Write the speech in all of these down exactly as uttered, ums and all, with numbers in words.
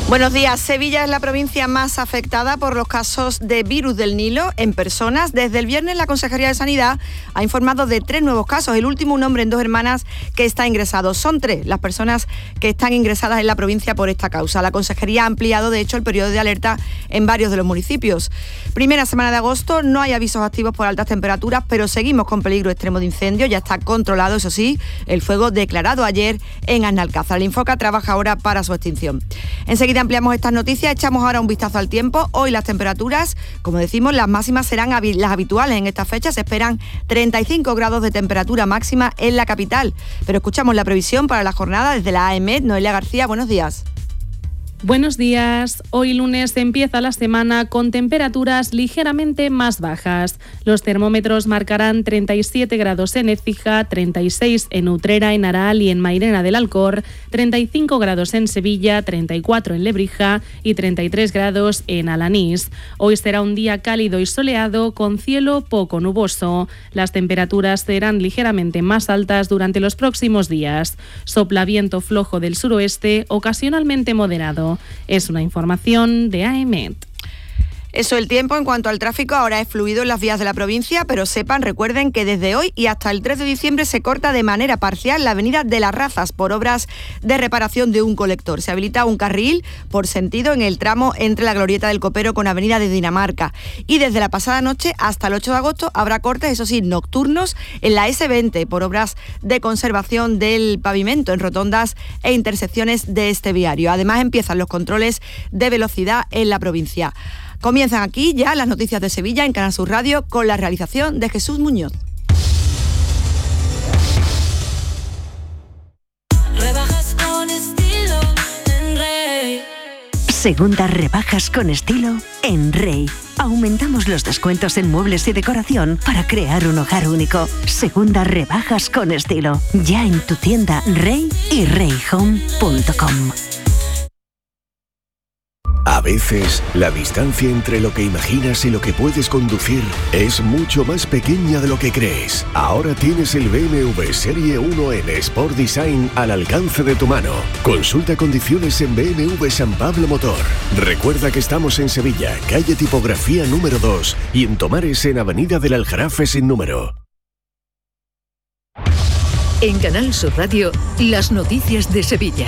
Buenos días. Sevilla es la provincia más afectada por los casos de virus del Nilo en personas. Desde el viernes la Consejería de Sanidad ha informado de tres nuevos casos. El último, un hombre en Dos Hermanas que está ingresado. Son tres las personas que están ingresadas en la provincia por esta causa. La Consejería ha ampliado, de hecho, el periodo de alerta en varios de los municipios. Primera semana de agosto, no hay avisos activos por altas temperaturas, pero seguimos con peligro extremo de incendio. Ya está controlado, eso sí, el fuego declarado ayer en Analcázar. El Infoca trabaja ahora para su extinción. Enseguida ampliamos estas noticias, echamos ahora un vistazo al tiempo. Hoy las temperaturas, como decimos, las máximas serán las habituales en estas fechas. Se esperan treinta y cinco grados de temperatura máxima en la capital. Pero escuchamos la previsión para la jornada desde la A E M E D. Noelia García, buenos días. Buenos días. Hoy lunes empieza la semana con temperaturas ligeramente más bajas. Los termómetros marcarán treinta y siete grados en Écija, treinta y seis en Utrera, en Aral y en Mairena del Alcor, treinta y cinco grados en Sevilla, treinta y cuatro en Lebrija y treinta y tres grados en Alanís. Hoy será un día cálido y soleado con cielo poco nuboso. Las temperaturas serán ligeramente más altas durante los próximos días. Sopla viento flojo del suroeste, ocasionalmente moderado. Es una información de A E M E D. Eso, el tiempo. En cuanto al tráfico, ahora es fluido en las vías de la provincia, pero sepan, recuerden que desde hoy y hasta el tres de diciembre se corta de manera parcial la avenida de Las Razas por obras de reparación de un colector. Se habilita un carril por sentido en el tramo entre la Glorieta del Copero con avenida de Dinamarca. Y desde la pasada noche hasta el ocho de agosto habrá cortes, eso sí, nocturnos en la ese veinte por obras de conservación del pavimento en rotondas e intersecciones de este viario. Además, empiezan los controles de velocidad en la provincia. Comienzan aquí ya las noticias de Sevilla en Canal Sur Radio con la realización de Jesús Muñoz. Rebajas con estilo en Rey. Segundas rebajas con estilo en Rey. Aumentamos los descuentos en muebles y decoración para crear un hogar único. Segundas rebajas con estilo. Ya en tu tienda Rey y rey home punto com. A veces, la distancia entre lo que imaginas y lo que puedes conducir es mucho más pequeña de lo que crees. Ahora tienes el B M W Serie uno N Sport Design al alcance de tu mano. Consulta condiciones en B M W San Pablo Motor. Recuerda que estamos en Sevilla, calle Tipografía número dos, y en Tomares, en Avenida del Aljarafe sin número. En Canal Sur Radio, las noticias de Sevilla.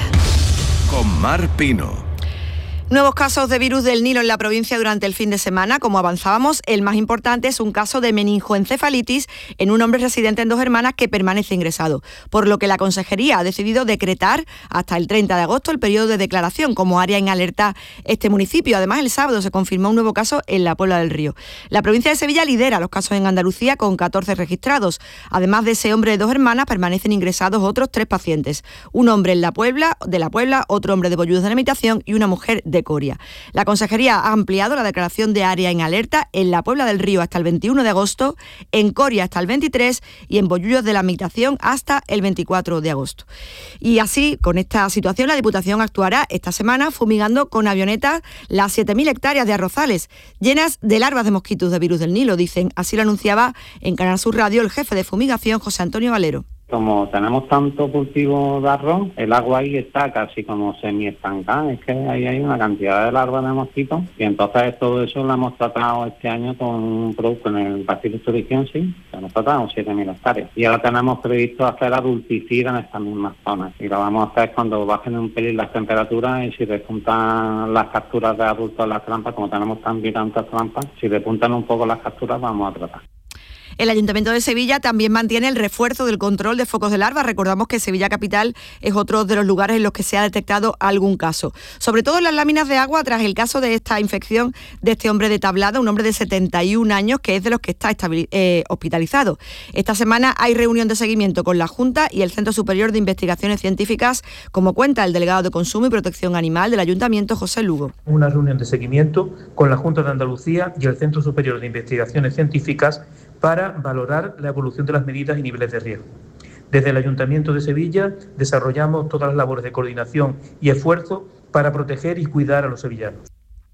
Con Mar Pino. Nuevos casos de virus del Nilo en la provincia durante el fin de semana. Como avanzábamos, el más importante es un caso de meningoencefalitis en un hombre residente en Dos Hermanas que permanece ingresado, por lo que la Consejería ha decidido decretar hasta el treinta de agosto el periodo de declaración como área en alerta este municipio. Además, el sábado se confirmó un nuevo caso en la Puebla del Río. La provincia de Sevilla lidera los casos en Andalucía con catorce registrados. Además de ese hombre de Dos Hermanas, permanecen ingresados otros tres pacientes. Un hombre en la Puebla, de la Puebla, otro hombre de Bollullos de la Imitación y una mujer de Coria. La Consejería ha ampliado la declaración de área en alerta en la Puebla del Río hasta el veintiuno de agosto, en Coria hasta el veintitrés y en Bollullos de la Imitación hasta el veinticuatro de agosto. Y así, con esta situación, la Diputación actuará esta semana fumigando con avionetas las siete mil hectáreas de arrozales llenas de larvas de mosquitos de virus del Nilo, dicen. Así lo anunciaba en Canal Sur Radio el jefe de fumigación, José Antonio Valero. Como tenemos tanto cultivo de arroz, el agua ahí está casi como semi-estancada, es que ahí hay una cantidad de larvas de mosquitos, y entonces todo eso lo hemos tratado este año con un producto en el Bacillus thuringiensis, que hemos tratado siete mil hectáreas, y ahora tenemos previsto hacer adulticida en estas mismas zonas, y lo vamos a hacer cuando bajen un pelín las temperaturas y si despuntan las capturas de adultos en las trampas, como tenemos tan tantas trampas, si despuntan un poco las capturas vamos a tratar. El Ayuntamiento de Sevilla también mantiene el refuerzo del control de focos de larvas. Recordamos que Sevilla Capital es otro de los lugares en los que se ha detectado algún caso. Sobre todo en las láminas de agua, tras el caso de esta infección de este hombre de Tablada, un hombre de setenta y un años, que es de los que está estabil- eh, hospitalizado. Esta semana hay reunión de seguimiento con la Junta y el Centro Superior de Investigaciones Científicas, como cuenta el delegado de Consumo y Protección Animal del Ayuntamiento, José Lugo. Una reunión de seguimiento con la Junta de Andalucía y el Centro Superior de Investigaciones Científicas para valorar la evolución de las medidas y niveles de riesgo. Desde el Ayuntamiento de Sevilla desarrollamos todas las labores de coordinación y esfuerzo para proteger y cuidar a los sevillanos.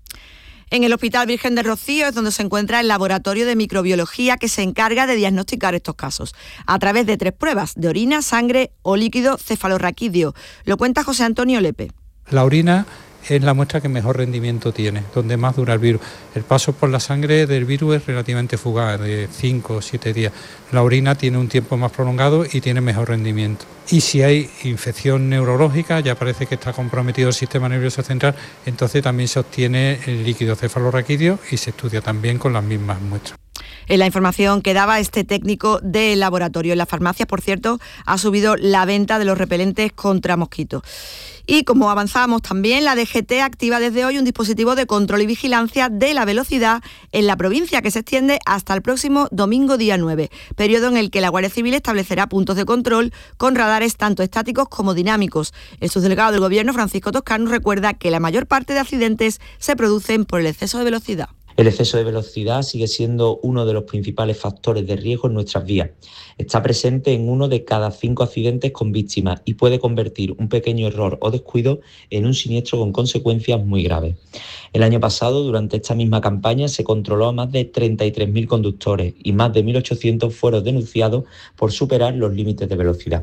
En el Hospital Virgen de Rocío es donde se encuentra el laboratorio de microbiología que se encarga de diagnosticar estos casos a través de tres pruebas, de orina, sangre o líquido cefalorraquídeo. Lo cuenta José Antonio Lepe. La orina es la muestra que mejor rendimiento tiene, donde más dura el virus. El paso por la sangre del virus es relativamente fugaz, de cinco o siete días. La orina tiene un tiempo más prolongado y tiene mejor rendimiento. Y si hay infección neurológica, ya parece que está comprometido el sistema nervioso central, entonces también se obtiene el líquido cefalorraquídeo y se estudia también con las mismas muestras. En la información que daba este técnico del laboratorio. En las farmacias, por cierto, ha subido la venta de los repelentes contra mosquitos. Y como avanzábamos también, la D G T activa desde hoy un dispositivo de control y vigilancia de la velocidad en la provincia que se extiende hasta el próximo domingo día nueve, periodo en el que la Guardia Civil establecerá puntos de control con radares tanto estáticos como dinámicos. El subdelegado del Gobierno, Francisco Toscano, recuerda que la mayor parte de accidentes se producen por el exceso de velocidad. El exceso de velocidad sigue siendo uno de los principales factores de riesgo en nuestras vías. Está presente en uno de cada cinco accidentes con víctimas y puede convertir un pequeño error o descuido en un siniestro con consecuencias muy graves. El año pasado, durante esta misma campaña, se controló a más de treinta y tres mil conductores y más de mil ochocientos fueron denunciados por superar los límites de velocidad.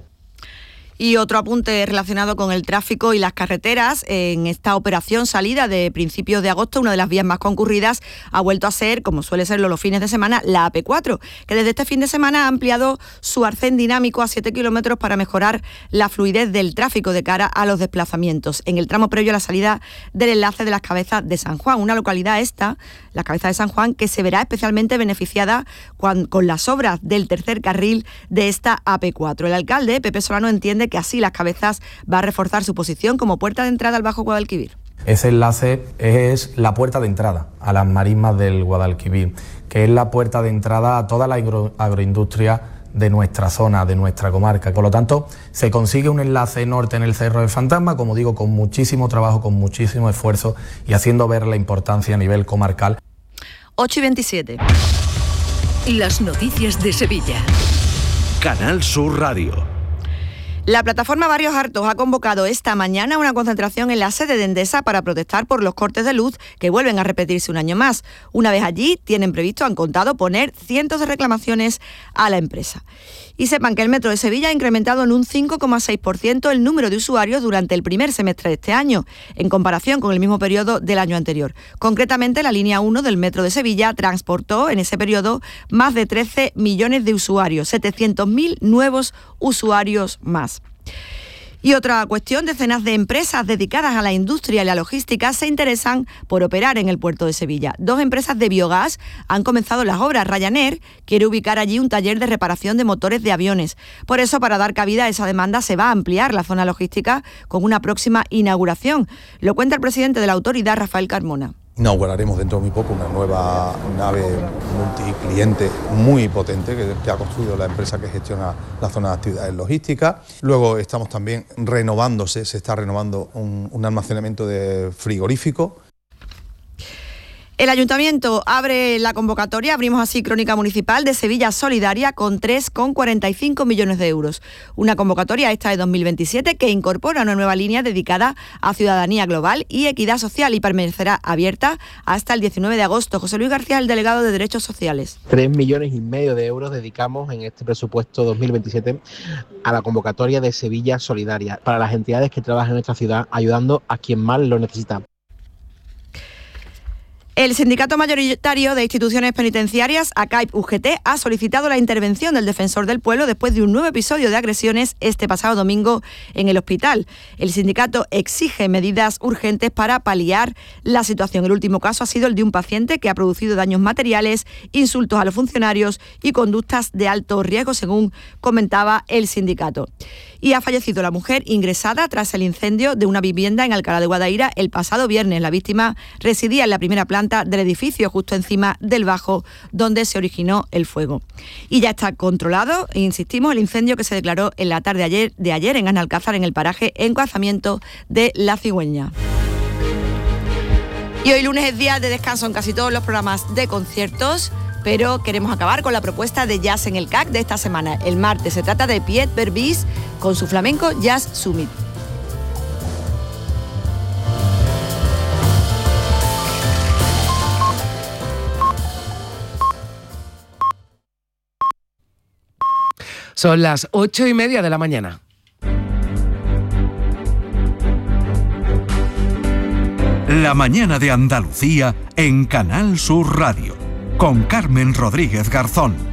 Y otro apunte relacionado con el tráfico y las carreteras. En esta operación salida de principios de agosto, una de las vías más concurridas ha vuelto a ser, como suele serlo los fines de semana, la A P cuatro, que desde este fin de semana ha ampliado su arcén dinámico a siete kilómetros para mejorar la fluidez del tráfico de cara a los desplazamientos. En el tramo previo a la salida del enlace de las Cabezas de San Juan, una localidad esta, las Cabezas de San Juan, que se verá especialmente beneficiada con, con las obras del tercer carril de esta A P cuatro. El alcalde, Pepe Solano, entiende que así Las Cabezas va a reforzar su posición como puerta de entrada al Bajo Guadalquivir. Ese enlace es la puerta de entrada a las marismas del Guadalquivir, que es la puerta de entrada a toda la agro- agroindustria de nuestra zona, de nuestra comarca. Por lo tanto, se consigue un enlace norte en el Cerro del Fantasma, como digo, con muchísimo trabajo, con muchísimo esfuerzo y haciendo ver la importancia a nivel comarcal. ocho y veintisiete. Las noticias de Sevilla. Canal Sur Radio. La plataforma Barrios Hartos ha convocado esta mañana una concentración en la sede de Endesa para protestar por los cortes de luz que vuelven a repetirse un año más. Una vez allí, tienen previsto, han contado, poner cientos de reclamaciones a la empresa. Y sepan que el Metro de Sevilla ha incrementado en un cinco coma seis por ciento el número de usuarios durante el primer semestre de este año, en comparación con el mismo periodo del año anterior. Concretamente, la línea uno del Metro de Sevilla transportó en ese periodo más de trece millones de usuarios, setecientos mil nuevos usuarios más. Y otra cuestión, decenas de empresas dedicadas a la industria y la logística se interesan por operar en el puerto de Sevilla. Dos empresas de biogás han comenzado las obras. Ryanair quiere ubicar allí un taller de reparación de motores de aviones. Por eso, para dar cabida a esa demanda, se va a ampliar la zona logística con una próxima inauguración. Lo cuenta el presidente de la autoridad, Rafael Carmona. Inauguraremos dentro de muy poco una nueva nave multicliente muy potente que, que ha construido la empresa que gestiona la zona de actividades logísticas. Luego estamos también renovándose, se está renovando un, un almacenamiento de frigorífico. El Ayuntamiento abre la convocatoria, abrimos así Crónica Municipal de Sevilla Solidaria con tres coma cuarenta y cinco millones de euros. Una convocatoria esta de dos mil veintisiete que incorpora una nueva línea dedicada a ciudadanía global y equidad social y permanecerá abierta hasta el diecinueve de agosto. José Luis García, el delegado de Derechos Sociales. Tres millones y medio de euros dedicamos en este presupuesto dos mil veintisiete a la convocatoria de Sevilla Solidaria para las entidades que trabajan en nuestra ciudad ayudando a quien más lo necesita. El Sindicato Mayoritario de Instituciones Penitenciarias, A C A I P U G T, ha solicitado la intervención del Defensor del Pueblo después de un nuevo episodio de agresiones este pasado domingo en el hospital. El sindicato exige medidas urgentes para paliar la situación. El último caso ha sido el de un paciente que ha producido daños materiales, insultos a los funcionarios y conductas de alto riesgo, según comentaba el sindicato. Y ha fallecido la mujer ingresada tras el incendio de una vivienda en Alcalá de Guadaira el pasado viernes. La víctima residía en la primera planta del edificio, justo encima del bajo, donde se originó el fuego. Y ya está controlado, insistimos, el incendio que se declaró en la tarde de ayer, de ayer en Analcázar, en el paraje Encuazamiento de La Cigüeña. Y hoy lunes es día de descanso en casi todos los programas de conciertos, pero queremos acabar con la propuesta de Jazz en el C A C de esta semana. El martes se trata de Piet Berbis con su flamenco Jazz Summit. Son las ocho y media de la mañana. La mañana de Andalucía en Canal Sur Radio, con Carmen Rodríguez Garzón.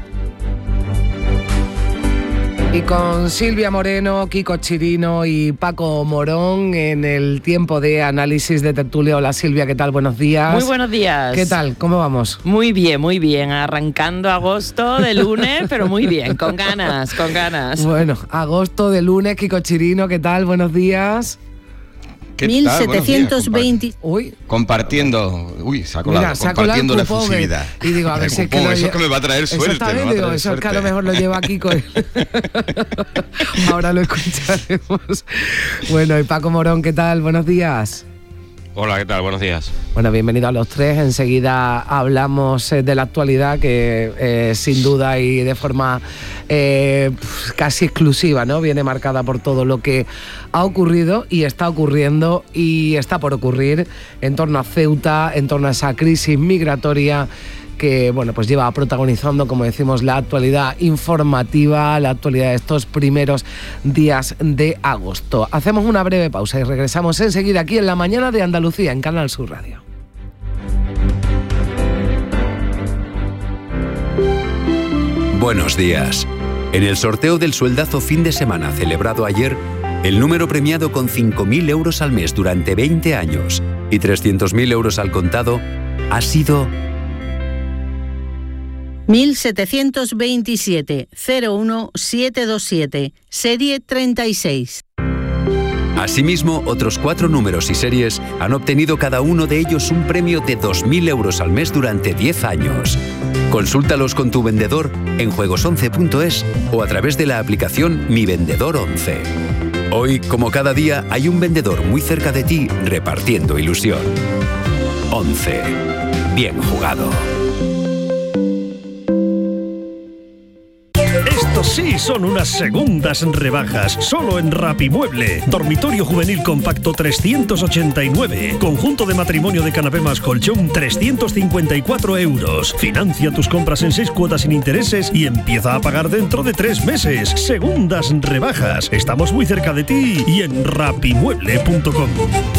Y con Silvia Moreno, Kiko Chirino y Paco Morón en el tiempo de análisis de tertulia. Hola Silvia, ¿qué tal? Buenos días. Muy buenos días. ¿Qué tal? ¿Cómo vamos? Muy bien, muy bien. Arrancando agosto de lunes, pero muy bien, con ganas, con ganas. Bueno, agosto de lunes, Kiko Chirino, ¿qué tal? Buenos días. mil setecientos veinte. Uy. Compartiendo. Uy, se ha colado. Mira, se ha compartiendo colado la efusividad. Y digo, a ver el si es que, cupón, lo eso lle- es que me va a traer suerte. Exactamente, me va a digo, traer eso es que a lo suerte. mejor lo lleva aquí con Ahora lo escucharemos. Bueno, y Paco Morón, ¿qué tal? Buenos días. Hola, ¿qué tal? Buenos días. Bueno, bienvenido a los tres. Enseguida hablamos eh, de la actualidad que eh, sin duda y de forma eh, casi exclusiva, ¿no? Viene marcada por todo lo que ha ocurrido y está ocurriendo y está por ocurrir en torno a Ceuta, en torno a esa crisis migratoria que, bueno, pues lleva protagonizando, como decimos, la actualidad informativa, la actualidad de estos primeros días de agosto. Hacemos una breve pausa y regresamos enseguida aquí en La Mañana de Andalucía, en Canal Sur Radio. Buenos días. En el sorteo del sueldazo fin de semana celebrado ayer, el número premiado con cinco mil euros al mes durante veinte años y trescientos mil euros al contado ha sido mil setecientos veintisiete cero uno siete dos siete, serie treinta y seis. Asimismo, otros cuatro números y series han obtenido cada uno de ellos un premio de dos mil euros al mes durante diez años. Consúltalos con tu vendedor en juegos once punto es o a través de la aplicación Mi Vendedor once. Hoy, como cada día, hay un vendedor muy cerca de ti repartiendo ilusión. once. Bien jugado. Estos sí son unas segundas rebajas, solo en Rapimueble. Dormitorio juvenil compacto trescientos ochenta y nueve. Conjunto de matrimonio de canapé más colchón trescientos cincuenta y cuatro euros. Financia tus compras en seis cuotas sin intereses y empieza a pagar dentro de tres meses. Segundas rebajas. Estamos muy cerca de ti y en rapimueble punto com.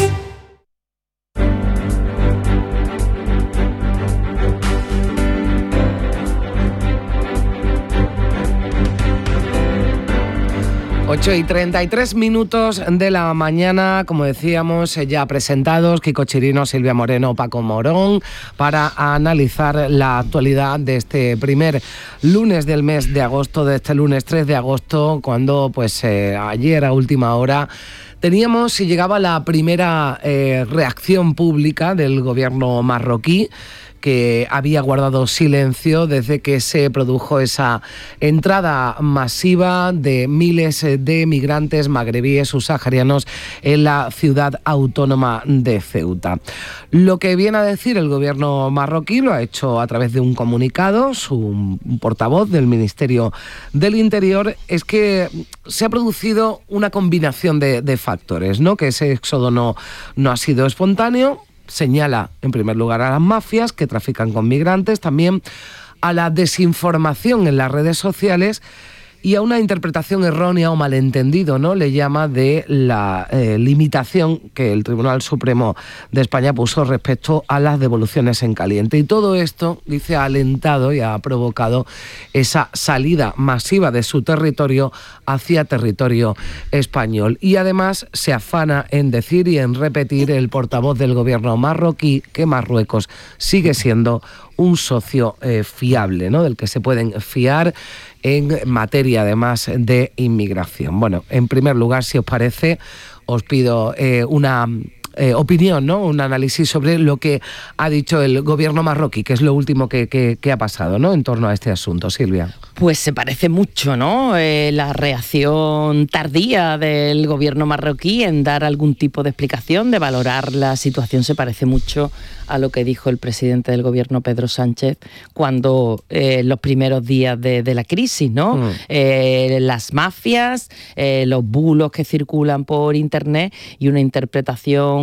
ocho y treinta y tres minutos de la mañana, como decíamos, ya presentados Kiko Chirino, Silvia Moreno, Paco Morón, para analizar la actualidad de este primer lunes del mes de agosto, de este lunes tres de agosto, cuando pues eh, ayer a última hora teníamos y llegaba la primera eh, reacción pública del gobierno marroquí, que había guardado silencio desde que se produjo esa entrada masiva de miles de migrantes magrebíes subsaharianos en la ciudad autónoma de Ceuta. Lo que viene a decir el gobierno marroquí lo ha hecho a través de un comunicado, su portavoz del Ministerio del Interior, es que se ha producido una combinación de, de factores, ¿no? Que ese éxodo no, no ha sido espontáneo. Señala, en primer lugar, a las mafias que trafican con migrantes, también a la desinformación en las redes sociales y a una interpretación errónea o malentendido, ¿no? Le llama de la eh, limitación que el Tribunal Supremo de España puso respecto a las devoluciones en caliente. Y todo esto, dice, ha alentado y ha provocado esa salida masiva de su territorio hacia territorio español. Y además se afana en decir y en repetir el portavoz del gobierno marroquí que Marruecos sigue siendo un socio eh, fiable, ¿no? Del que se pueden fiar en materia además de inmigración. Bueno, en primer lugar, si os parece, os pido eh, una eh, opinión, ¿no? Un análisis sobre lo que ha dicho el gobierno marroquí, que es lo último que, que, que ha pasado, ¿no? En torno a este asunto, Silvia. Pues se parece mucho, ¿no? Eh, la reacción tardía del gobierno marroquí en dar algún tipo de explicación, de valorar la situación, se parece mucho a lo que dijo el presidente del gobierno, Pedro Sánchez, cuando eh, los primeros días de, de la crisis, ¿no? Mm. Eh, las mafias, eh, los bulos que circulan por internet y una interpretación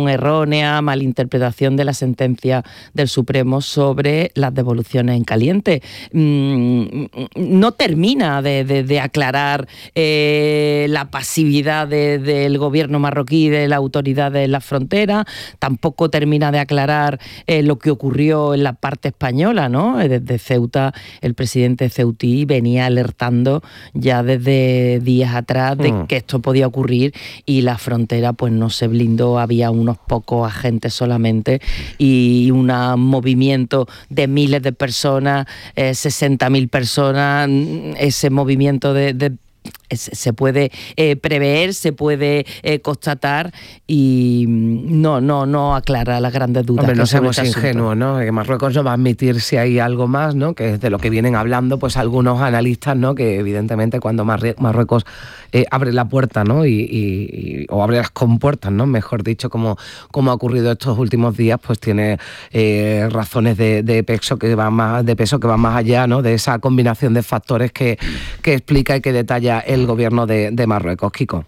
interpretación errónea, malinterpretación de la sentencia del Supremo sobre las devoluciones en caliente. Mm, no termina de, de, de aclarar eh, la pasividad de, del gobierno marroquí, de la autoridad de la frontera, tampoco termina de aclarar eh, lo que ocurrió en la parte española, ¿no? Desde Ceuta, el presidente ceutí venía alertando ya desde días atrás de mm. que esto podía ocurrir y la frontera pues no se blindó, había unos pocos agentes solamente y un movimiento de miles de personas, eh, sesenta mil personas, ese movimiento de, de se puede eh, prever, se puede eh, constatar y no no no aclara las grandes dudas. Hombre, no seamos ingenuos, ¿no? Que Marruecos no va a admitir si hay algo más, ¿no? Que es de lo que vienen hablando pues algunos analistas, ¿no? Que evidentemente cuando Marruecos eh, abre la puerta, ¿no? Y, y, o abre las compuertas, ¿no? Mejor dicho, como, como ha ocurrido estos últimos días, pues tiene eh, razones de, de peso que van más de peso que van más allá, ¿no? De esa combinación de factores que, que explica y que detalla el gobierno de, de Marruecos. Kiko.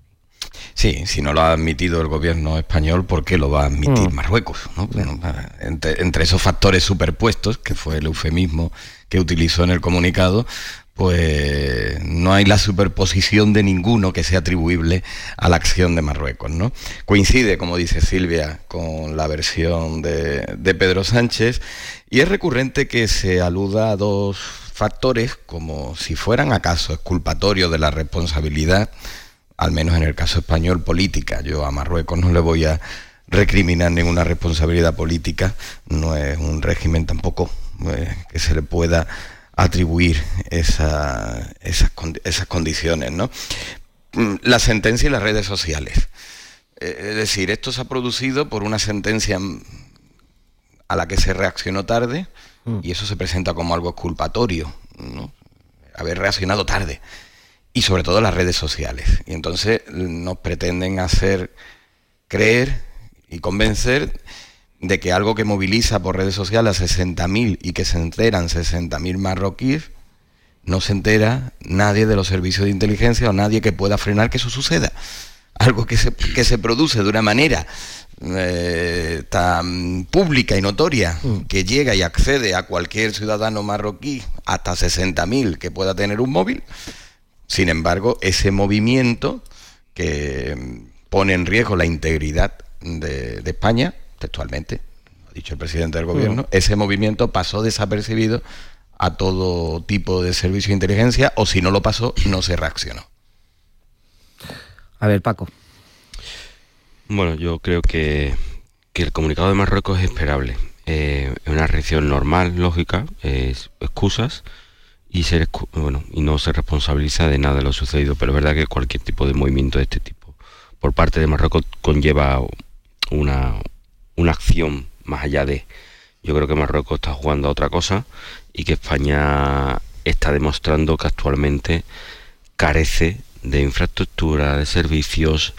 Sí, si no lo ha admitido el gobierno español, ¿por qué lo va a admitir mm. Marruecos? ¿no? Bueno, entre, entre esos factores superpuestos, que fue el eufemismo que utilizó en el comunicado, pues no hay la superposición de ninguno que sea atribuible a la acción de Marruecos, ¿no? Coincide, como dice Silvia, con la versión de, de Pedro Sánchez, y es recurrente que se aluda a dos factores como si fueran acaso exculpatorios de la responsabilidad, al menos en el caso español, política. Yo a Marruecos no le voy a recriminar ninguna responsabilidad política, no es un régimen tampoco eh, que se le pueda atribuir esa, esas, esas condiciones, ¿no? La sentencia y las redes sociales. Eh, es decir, esto se ha producido por una sentencia a la que se reaccionó tarde, y eso se presenta como algo exculpatorio, ¿no? Haber reaccionado tarde. Y sobre todo las redes sociales. Y entonces nos pretenden hacer creer y convencer de que algo que moviliza por redes sociales a sesenta mil y que se enteran sesenta mil marroquíes, no se entera nadie de los servicios de inteligencia o nadie que pueda frenar que eso suceda. Algo que se, que se produce de una manera eh, tan pública y notoria, mm. que llega y accede a cualquier ciudadano marroquí, hasta sesenta mil que pueda tener un móvil. Sin embargo, ese movimiento que pone en riesgo la integridad de, de España, textualmente, ha dicho el presidente del gobierno, mm. ese movimiento pasó desapercibido a todo tipo de servicio de inteligencia, o si no lo pasó, no se reaccionó. A ver, Paco. Bueno, yo creo que, que el comunicado de Marruecos es esperable. Eh, es una reacción normal, lógica, es excusas y, ser, bueno, y no se responsabiliza de nada de lo sucedido, pero es verdad que cualquier tipo de movimiento de este tipo por parte de Marruecos conlleva una, una acción más allá de... Yo creo que Marruecos está jugando a otra cosa y que España está demostrando que actualmente carece de infraestructura, de servicios,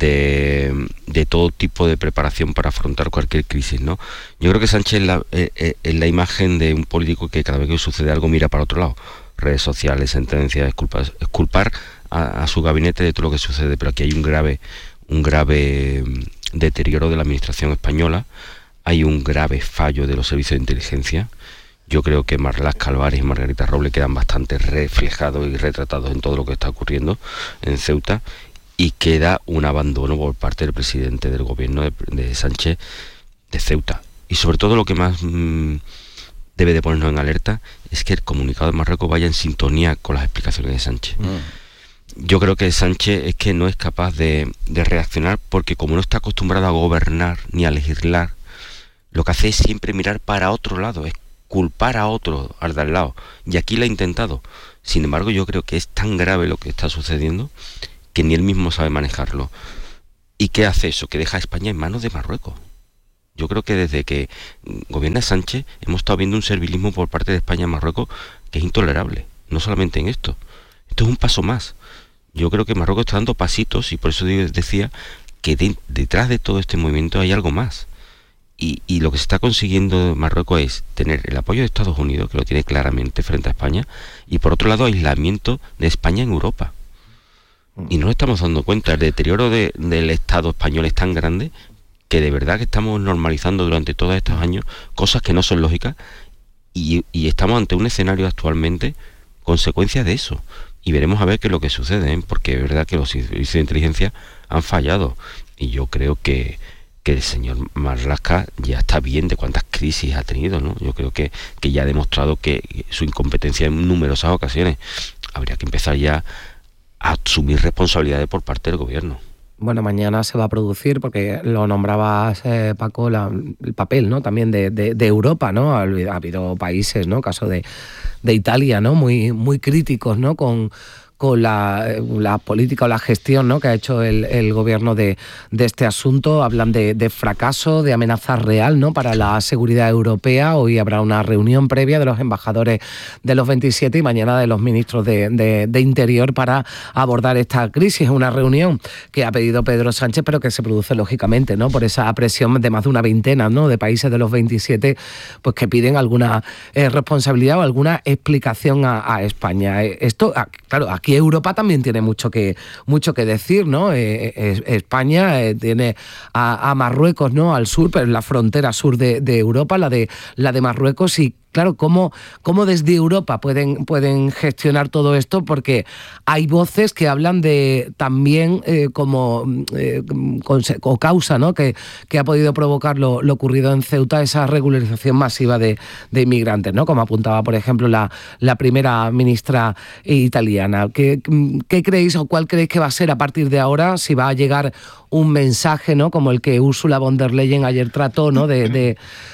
de, de todo tipo de preparación para afrontar cualquier crisis, ¿no? Yo creo que Sánchez es la, es, es la imagen de un político que cada vez que sucede algo mira para otro lado. Redes sociales, sentencias, exculpar, exculpar a, a su gabinete de todo lo que sucede, pero aquí hay un grave, un grave deterioro de la administración española, hay un grave fallo de los servicios de inteligencia. Yo creo que Marlaska Álvarez y Margarita Robles quedan bastante reflejados y retratados en todo lo que está ocurriendo en Ceuta, y queda un abandono por parte del presidente del gobierno de, de Sánchez de Ceuta. Y sobre todo lo que más mmm, debe de ponernos en alerta es que el comunicado de Marruecos vaya en sintonía con las explicaciones de Sánchez. Mm. Yo creo que Sánchez es que no es capaz de, de reaccionar porque como no está acostumbrado a gobernar ni a legislar, lo que hace es siempre mirar para otro lado, es culpar a otro, al de al lado. Y aquí lo ha intentado. Sin embargo, yo creo que es tan grave lo que está sucediendo que ni él mismo sabe manejarlo. ¿Y qué hace eso? Que deja a España en manos de Marruecos. Yo creo que desde que gobierna Sánchez hemos estado viendo un servilismo por parte de España en Marruecos que es intolerable. No solamente en esto. Esto es un paso más. Yo creo que Marruecos está dando pasitos y por eso decía que de, detrás de todo este movimiento hay algo más. Y, y lo que se está consiguiendo en Marruecos es tener el apoyo de Estados Unidos, que lo tiene claramente frente a España, y por otro lado aislamiento de España en Europa. Y no nos estamos dando cuenta, el deterioro de, del Estado español es tan grande que de verdad que estamos normalizando durante todos estos años cosas que no son lógicas y, y estamos ante un escenario actualmente consecuencia de eso. Y veremos a ver qué es lo que sucede, ¿eh? Porque es verdad que los servicios de inteligencia han fallado. Y yo creo que, que el señor Marlaska ya está bien de cuántas crisis ha tenido, ¿no? Yo creo que, que ya ha demostrado que su incompetencia en numerosas ocasiones. Habría que empezar ya a asumir responsabilidades por parte del gobierno. Bueno, mañana se va a producir, porque lo nombrabas, eh, Paco, la, el papel, ¿no? También de, de, de Europa, ¿no? Ha, ha habido países, ¿no? Caso de, de Italia, ¿no? Muy, muy críticos, ¿no? Con, con la, la política o la gestión, ¿no? que ha hecho el, el gobierno de, de este asunto. Hablan de, de fracaso, de amenaza real, ¿no? para la seguridad europea. Hoy habrá una reunión previa de los embajadores de los veintisiete y mañana de los ministros de, de, de Interior para abordar esta crisis. Es una reunión que ha pedido Pedro Sánchez, pero que se produce lógicamente, ¿no? por esa presión de más de una veintena, ¿no? de países de los veintisiete, pues que piden alguna eh, responsabilidad o alguna explicación a, a España. Esto, claro, aquí Europa también tiene mucho que mucho que decir, ¿no? Eh, eh, España eh, tiene a, a Marruecos, ¿no? Al sur, pero en la frontera sur de, de Europa, la de la de Marruecos. Y claro, ¿cómo, cómo desde Europa pueden, pueden gestionar todo esto? Porque hay voces que hablan de también eh, como eh, o causa, ¿no? que, que ha podido provocar lo, lo ocurrido en Ceuta, esa regularización masiva de, de inmigrantes, ¿no? Como apuntaba, por ejemplo, la, la primera ministra italiana. ¿Qué, ¿Qué creéis o cuál creéis que va a ser a partir de ahora? Si va a llegar un mensaje, ¿no? como el que Ursula von der Leyen ayer trató, ¿no? de, de,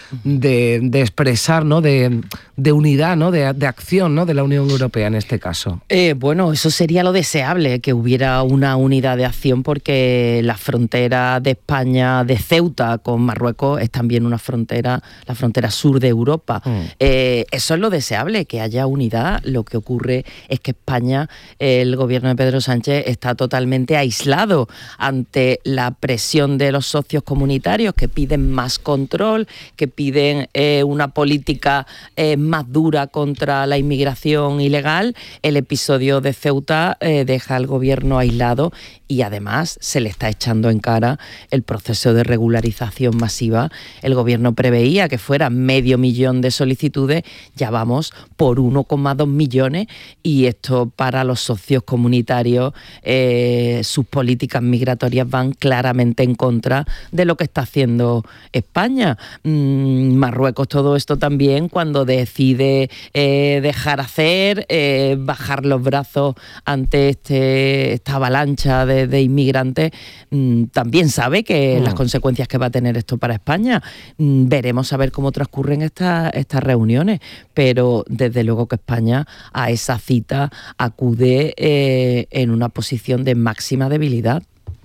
de, de expresar, ¿no? de, de unidad, ¿no? de, de acción, ¿no? de la Unión Europea en este caso. Eh, bueno, eso sería lo deseable, que hubiera una unidad de acción, porque la frontera de España, de Ceuta con Marruecos, es también una frontera, la frontera sur de Europa. Mm. Eh, eso es lo deseable, que haya unidad. Lo que ocurre es que España, el gobierno de Pedro Sánchez, está totalmente aislado ante la presión de los socios comunitarios, que piden más control, que piden eh, una política eh, más dura contra la inmigración ilegal. El episodio de Ceuta eh, deja al gobierno aislado y además se le está echando en cara el proceso de regularización masiva. El gobierno preveía que fueran medio millón de solicitudes, ya vamos por uno coma dos millones, y esto para los socios comunitarios, eh, sus políticas migratorias van claramente en contra de lo que está haciendo España. Mm, Marruecos todo esto también, cuando decide eh, dejar hacer, eh, bajar los brazos ante este, esta avalancha de, de inmigrantes, mm, también sabe que mm. las consecuencias que va a tener esto para España. Mm, veremos a ver cómo transcurren estas estas reuniones, pero desde luego que España a esa cita acude eh, en una posición de máxima debilidad.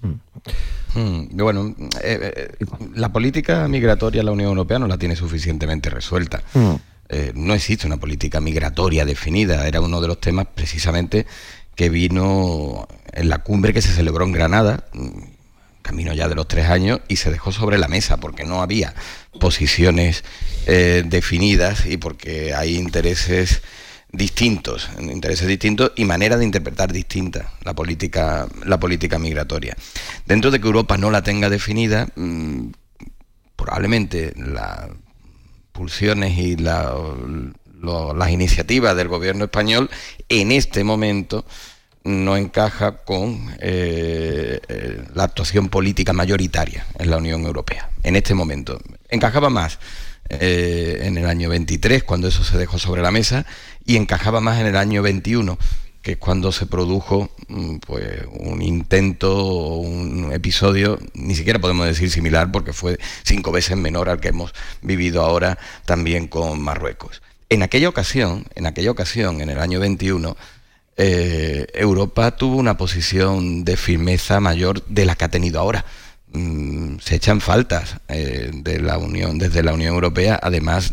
Hmm, bueno, eh, eh, la política migratoria de la Unión Europea no la tiene suficientemente resuelta. Hmm. Eh, no existe una política migratoria definida. Era uno de los temas precisamente que vino en la cumbre que se celebró en Granada, camino ya de los tres años, y se dejó sobre la mesa porque no había posiciones eh, definidas y porque hay intereses distintos, intereses distintos y manera de interpretar distinta la política, la política migratoria. Dentro de que Europa no la tenga definida, mmm, probablemente las pulsiones y la, lo, las iniciativas del gobierno español en este momento no encaja con eh, eh, la actuación política mayoritaria en la Unión Europea. En este momento encajaba más Eh, en el año veintitrés, cuando eso se dejó sobre la mesa, y encajaba más en el año veintiuno, que es cuando se produjo pues un intento o un episodio, ni siquiera podemos decir similar, porque fue cinco veces menor al que hemos vivido ahora también con Marruecos. En aquella ocasión, en aquella ocasión, en el año veintiuno, eh, Europa tuvo una posición de firmeza mayor de la que ha tenido ahora. Se echan faltas eh, de la Unión, desde la Unión Europea, además